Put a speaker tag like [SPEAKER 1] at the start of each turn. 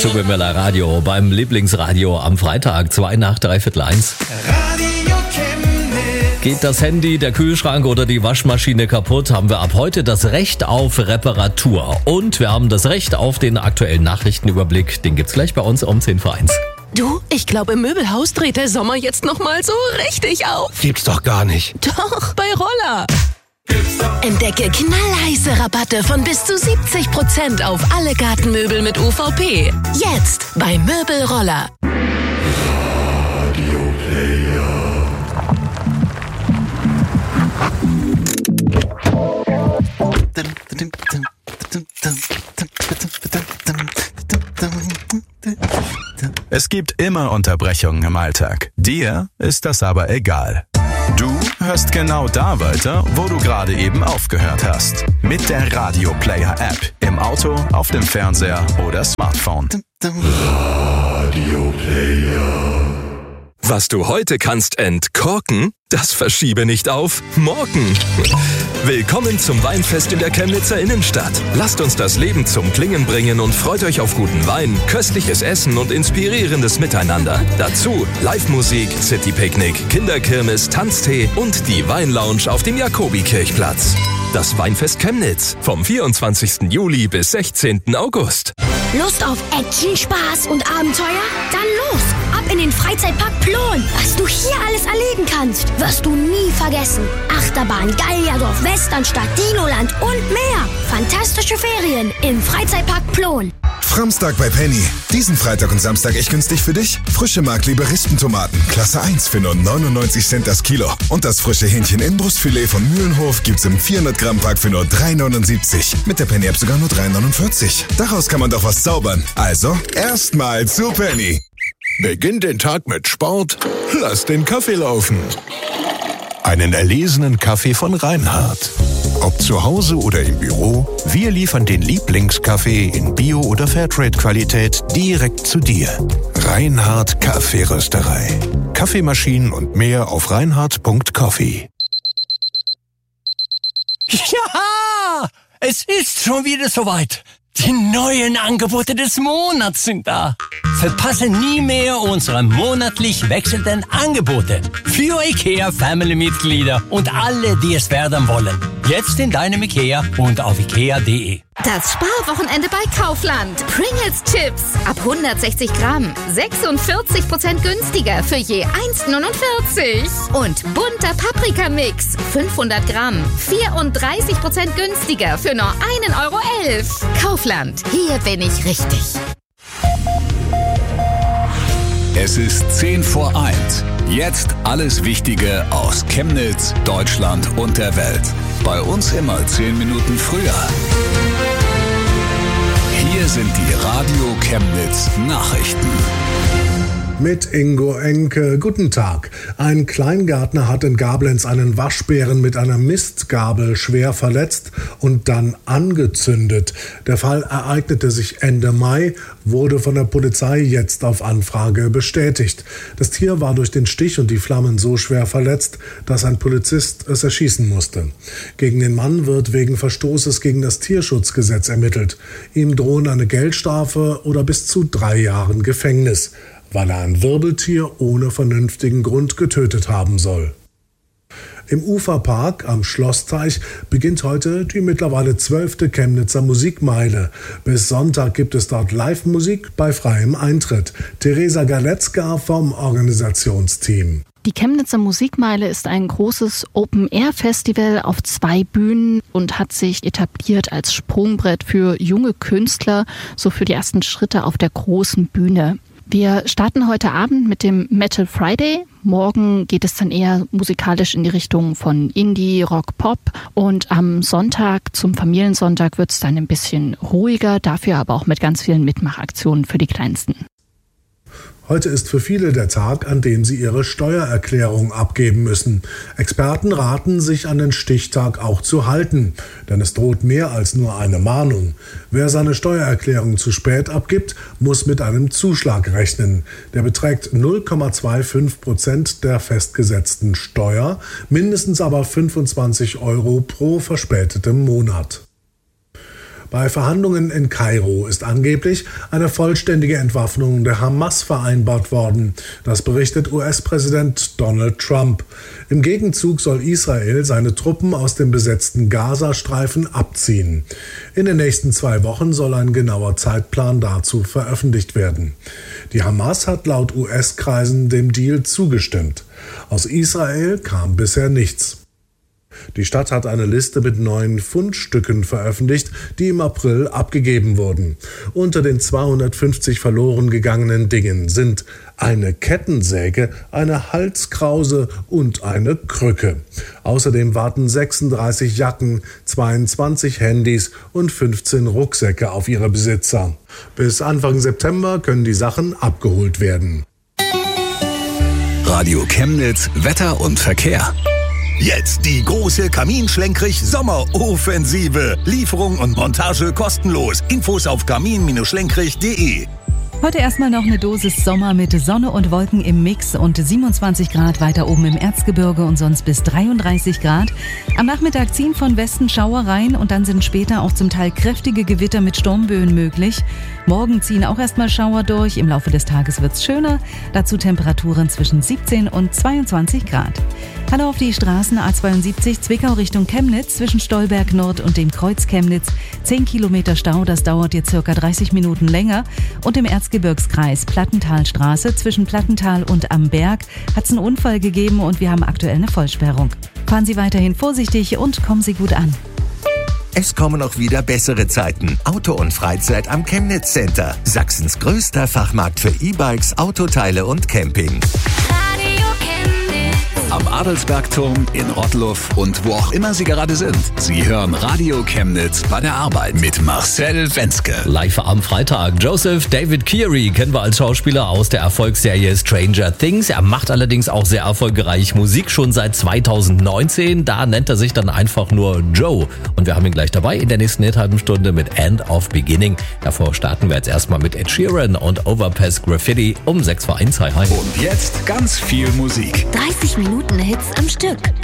[SPEAKER 1] Zube Möller Radio beim Lieblingsradio am Freitag, 2 nach 3/4
[SPEAKER 2] Radio Chemnitz.
[SPEAKER 1] Geht das Handy, der Kühlschrank oder die Waschmaschine kaputt, haben wir ab heute das Recht auf Reparatur. Und wir haben das Recht auf den aktuellen Nachrichtenüberblick. Den gibt's gleich bei uns um 10 vor 1.
[SPEAKER 3] Du, ich glaube, im Möbelhaus dreht der Sommer jetzt nochmal so richtig auf.
[SPEAKER 2] Gibt's doch gar nicht.
[SPEAKER 3] Doch, bei Roller. Entdecke knallheiße Rabatte von bis zu 70% auf alle Gartenmöbel mit UVP. Jetzt bei Möbelroller.
[SPEAKER 4] Es gibt immer Unterbrechungen im Alltag. Dir ist das aber egal. Du hörst genau da weiter, wo du gerade eben aufgehört hast. Mit der Radio Player App. Im Auto, auf dem Fernseher oder Smartphone.
[SPEAKER 5] Radio Player.
[SPEAKER 6] Was du heute kannst entkorken, das verschiebe nicht auf morgen. Willkommen zum Weinfest in der Chemnitzer Innenstadt. Lasst uns das Leben zum Klingen bringen und freut euch auf guten Wein, köstliches Essen und inspirierendes Miteinander. Dazu Live-Musik, City-Picknick, Kinderkirmes, Tanztee und die Weinlounge auf dem Jakobikirchplatz. Das Weinfest Chemnitz vom 24. Juli bis 16. August.
[SPEAKER 7] Lust auf Action, Spaß und Abenteuer? Dann los! Ab in den Freizeitpark Plon. Was du hier alles erleben kannst, wirst du nie vergessen. Achterbahn, Gallierdorf, Westernstadt, Dinoland und mehr. Fantastische Ferien im Freizeitpark Plon.
[SPEAKER 8] Framstag bei Penny. Diesen Freitag und Samstag echt günstig für dich? Frische Mark-Liberistentomaten, Klasse 1 für nur 99 Cent das Kilo. Und das frische Hähnchen-Inbrustfilet von Mühlenhof gibt's im 400 Gramm Pack für nur 3,79. Mit der Penny-App sogar nur 3,49. Daraus kann man doch was zaubern. Also, erstmal zu Penny.
[SPEAKER 5] Beginn den Tag mit Sport, lass den Kaffee laufen. Einen erlesenen Kaffee von Reinhardt. Ob zu Hause oder im Büro, wir liefern den Lieblingskaffee in Bio- oder Fairtrade-Qualität direkt zu dir. Reinhardt Kaffeerösterei. Kaffeemaschinen und mehr auf reinhardt.coffee.
[SPEAKER 9] Ja, es ist schon wieder soweit. Die neuen Angebote des Monats sind da. Verpasse nie mehr unsere monatlich wechselnden Angebote für IKEA-Family-Mitglieder und alle, die es werden wollen. Jetzt in deinem IKEA und auf ikea.de.
[SPEAKER 10] Das Sparwochenende bei Kaufland. Pringles Chips ab 160 Gramm. 46% günstiger für je 1,49. Und bunter Paprikamix. 500 Gramm. 34% günstiger für nur 1,11 €. Kaufland. Hier bin ich richtig.
[SPEAKER 11] Es ist 10 vor 1. Jetzt alles Wichtige aus Chemnitz, Deutschland und der Welt. Bei uns immer 10 Minuten früher. Hier sind die Radio Chemnitz Nachrichten.
[SPEAKER 12] Mit Ingo Enke. Guten Tag. Ein Kleingärtner hat in Gablenz einen Waschbären mit einer Mistgabel schwer verletzt und dann angezündet. Der Fall ereignete sich Ende Mai, wurde von der Polizei jetzt auf Anfrage bestätigt. Das Tier war durch den Stich und die Flammen so schwer verletzt, dass ein Polizist es erschießen musste. Gegen den Mann wird wegen Verstoßes gegen das Tierschutzgesetz ermittelt. Ihm drohen eine Geldstrafe oder bis zu 3 Jahren Gefängnis, weil er ein Wirbeltier ohne vernünftigen Grund getötet haben soll. Im Uferpark am Schlossteich beginnt heute die mittlerweile 12. Chemnitzer Musikmeile. Bis Sonntag gibt es dort Live-Musik bei freiem Eintritt. Theresa Galetzka vom Organisationsteam.
[SPEAKER 13] Die Chemnitzer Musikmeile ist ein großes Open-Air-Festival auf 2 Bühnen und hat sich etabliert als Sprungbrett für junge Künstler, so für die ersten Schritte auf der großen Bühne. Wir starten heute Abend mit dem Metal Friday. Morgen geht es dann eher musikalisch in die Richtung von Indie, Rock, Pop. Und am Sonntag, zum Familiensonntag, wird es dann ein bisschen ruhiger, dafür aber auch mit ganz vielen Mitmachaktionen für die Kleinsten.
[SPEAKER 12] Heute ist für viele der Tag, an dem sie ihre Steuererklärung abgeben müssen. Experten raten, sich an den Stichtag auch zu halten, denn es droht mehr als nur eine Mahnung. Wer seine Steuererklärung zu spät abgibt, muss mit einem Zuschlag rechnen. Der beträgt 0,25% der festgesetzten Steuer, mindestens aber 25 € pro verspätetem Monat. Bei Verhandlungen in Kairo ist angeblich eine vollständige Entwaffnung der Hamas vereinbart worden. Das berichtet US-Präsident Donald Trump. Im Gegenzug soll Israel seine Truppen aus dem besetzten Gazastreifen abziehen. In den nächsten 2 Wochen soll ein genauer Zeitplan dazu veröffentlicht werden. Die Hamas hat laut US-Kreisen dem Deal zugestimmt. Aus Israel kam bisher nichts. Die Stadt hat eine Liste mit 9 Fundstücken veröffentlicht, die im April abgegeben wurden. Unter den 250 verloren gegangenen Dingen sind eine Kettensäge, eine Halskrause und eine Krücke. Außerdem warten 36 Jacken, 22 Handys und 15 Rucksäcke auf ihre Besitzer. Bis Anfang September können die Sachen abgeholt werden.
[SPEAKER 11] Radio Chemnitz, Wetter und Verkehr.
[SPEAKER 14] Jetzt die große Kamin-Schlenkrich-Sommeroffensive. Lieferung und Montage kostenlos. Infos auf kamin-schlenkrich.de.
[SPEAKER 15] Heute erstmal noch eine Dosis Sommer mit Sonne und Wolken im Mix und 27 Grad weiter oben im Erzgebirge und sonst bis 33 Grad. Am Nachmittag ziehen von Westen Schauer rein und dann sind später auch zum Teil kräftige Gewitter mit Sturmböen möglich. Morgen ziehen auch erstmal Schauer durch. Im Laufe des Tages wird's schöner. Dazu Temperaturen zwischen 17 und 22 Grad. Hallo auf die Straßen A72 Zwickau Richtung Chemnitz zwischen Stolberg Nord und dem Kreuz Chemnitz. 10 Kilometer Stau, das dauert jetzt circa 30 Minuten länger. Und im Erzgebirgskreis Plattentalstraße zwischen Plattental und Am Berg hat es einen Unfall gegeben und wir haben aktuell eine Vollsperrung. Fahren Sie weiterhin vorsichtig und kommen Sie gut an.
[SPEAKER 14] Es kommen auch wieder bessere Zeiten. Auto und Freizeit am Chemnitz Center. Sachsens größter Fachmarkt für E-Bikes, Autoteile und Camping.
[SPEAKER 11] Am Adelsbergturm, in Rottluff und wo auch immer Sie gerade sind. Sie hören Radio Chemnitz bei der Arbeit mit Marcel Wenzke.
[SPEAKER 1] Live am Freitag. Joseph David Keary kennen wir als Schauspieler aus der Erfolgsserie Stranger Things. Er macht allerdings auch sehr erfolgreich Musik, schon seit 2019. Da nennt er sich dann einfach nur Joe. Und wir haben ihn gleich dabei in der nächsten halben Stunde mit End of Beginning. Davor starten wir jetzt erstmal mit Ed Sheeran und Overpass Graffiti um 6 vor 1. Hi, hi.
[SPEAKER 11] Und jetzt ganz viel Musik.
[SPEAKER 3] 30 Minuten Hits am Stück.